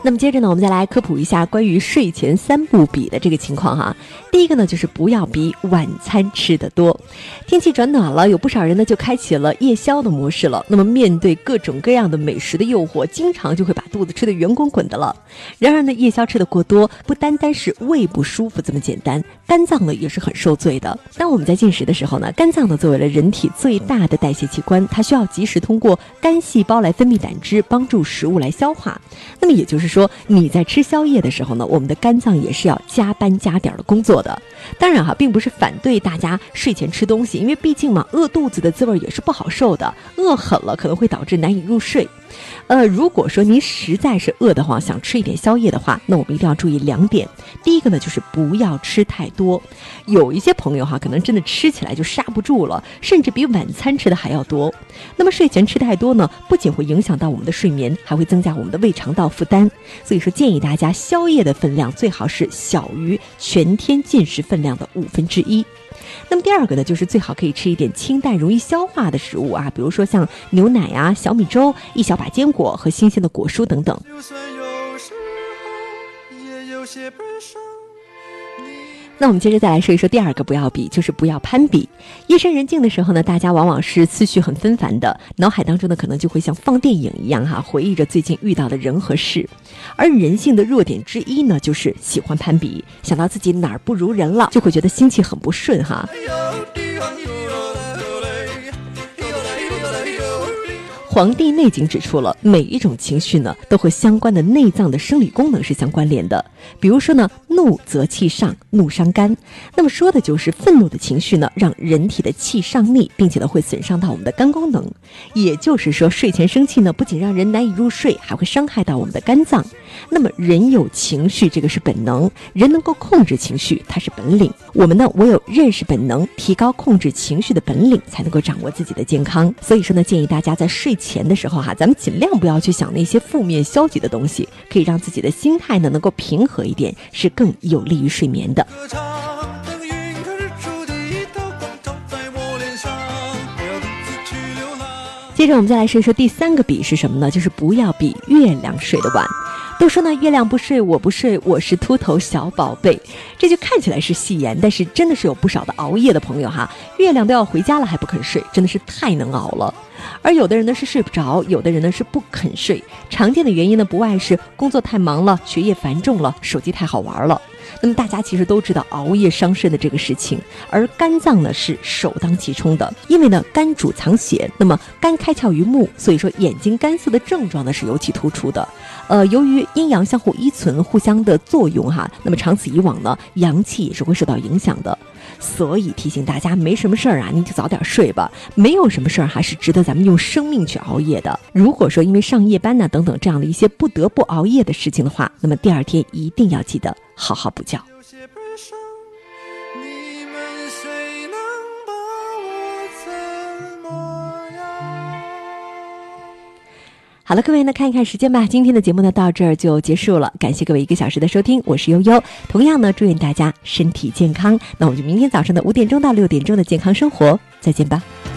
那么接着呢，我们再来科普一下关于睡前3不比的这个情况哈。第一个呢，就是不要比晚餐吃得多。天气转暖了，有不少人呢就开启了夜宵的模式了。那么面对各种各样的美食的诱惑，经常就会把肚子吃得圆滚滚的了。然而呢，夜宵吃得过多，不单单是胃不舒服这么简单，肝脏呢也是很受罪的。当我们在进食的时候呢，肝脏呢作为了人体最大的代谢器官，它需要及时通过肝细胞来分泌胆汁，帮助食物来消化。那么也就是说，你在吃宵夜的时候呢，我们的肝脏也是要加班加点的工作的。当然并不是反对大家睡前吃东西，因为毕竟嘛，饿肚子的滋味也是不好受的，饿狠了可能会导致难以入睡。如果说您实在是饿得慌，想吃一点宵夜的话，那我们一定要注意2点。第一个呢，就是不要吃太多。有一些朋友可能真的吃起来就刹不住了，甚至比晚餐吃的还要多。那么睡前吃太多呢，不仅会影响到我们的睡眠，还会增加我们的胃肠道负担。所以说建议大家宵夜的分量最好是小于全天进食分量的1/5。那么第二个呢，就是最好可以吃一点清淡容易消化的食物啊，比如说像牛奶啊、小米粥、一小把坚果和新鲜的果蔬等等。那我们接着再来说一说第2个不要比，就是不要攀比。夜深人静的时候呢，大家往往是思绪很纷繁的，脑海当中呢可能就会像放电影一样回忆着最近遇到的人和事。而人性的弱点之一呢，就是喜欢攀比，想到自己哪儿不如人了，就会觉得心情很不顺黄帝内经指出了，每一种情绪呢，都和相关的内脏的生理功能是相关联的。比如说呢，怒则气上，怒伤肝。那么说的就是愤怒的情绪呢，让人体的气上逆，并且呢会损伤到我们的肝功能。也就是说，睡前生气呢，不仅让人难以入睡，还会伤害到我们的肝脏。那么人有情绪，这个是本能，人能够控制情绪，它是本领。我们呢，唯有认识本能，提高控制情绪的本领，才能够掌握自己的健康。所以说呢，建议大家在睡前的时候咱们尽量不要去想那些负面消极的东西，可以让自己的心态呢能够平和一点，是更有利于睡眠的。接着我们再来说一说第3个比是什么呢？就是不要比月亮睡得晚。都说呢，月亮不睡我不睡，我是秃头小宝贝。这就看起来是戏言，但是真的是有不少的熬夜的朋友月亮都要回家了还不肯睡，真的是太能熬了。而有的人呢是睡不着，有的人呢是不肯睡。常见的原因呢，不外是工作太忙了，学业繁重了，手机太好玩了。那么大家其实都知道熬夜伤肾的这个事情，而肝脏呢是首当其冲的，因为呢肝主藏血，那么肝开窍于目，所以说眼睛干涩的症状呢是尤其突出的。由于阴阳相互依存，互相的作用那么长此以往呢，阳气也是会受到影响的。所以提醒大家，没什么事儿你就早点睡吧，没有什么事儿还是值得咱们用生命去熬夜的。如果说因为上夜班等等这样的一些不得不熬夜的事情的话，那么第2天一定要记得好好补觉。好了，各位呢，看一看时间吧。今天的节目呢，到这儿就结束了。感谢各位1个小时的收听，我是悠悠。同样呢，祝愿大家身体健康。那我们就明天早上的5点钟到6点钟的健康生活，再见吧。